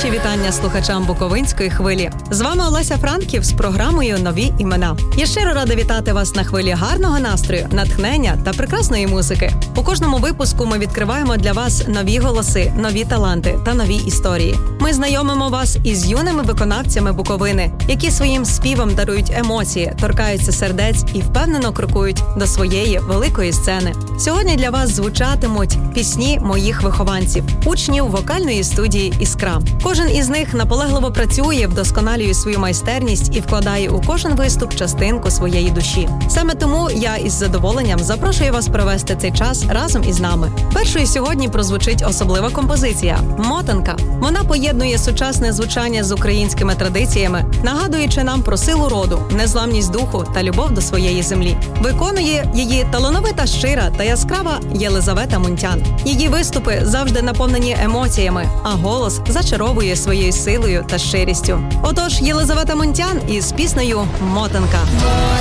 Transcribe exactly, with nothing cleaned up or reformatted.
Найщиріші вітання слухачам Буковинської хвилі. З вами Олеся Франків з програмою «Нові імена». Я щиро рада вітати вас на хвилі гарного настрою, натхнення та прекрасної музики. У кожному випуску ми відкриваємо для вас нові голоси, нові таланти та нові історії. Ми знайомимо вас із юними виконавцями Буковини, які своїм співом дарують емоції, торкаються сердець і впевнено крокують до своєї великої сцени. Сьогодні для вас звучатимуть пісні моїх вихованців, учнів вокальної студії «Іскра». Кожен із них наполегливо працює, вдосконалює свою майстерність і вкладає у кожен виступ частинку своєї душі. Саме тому я із задоволенням запрошую вас провести цей час разом із нами. Першою сьогодні прозвучить особлива композиція «Мотанка». Вона поєднує сучасне звучання з українськими традиціями, нагадуючи нам про силу роду, незламність духу та любов до своєї землі. Виконує її талановита, щира та яскрава Єлизавета Мунтян. Її виступи завжди наповнені емоціями, а голос зачаровує своєю силою та щирістю. Отож, Єлизавета Мунтян із піснею «Мотанка».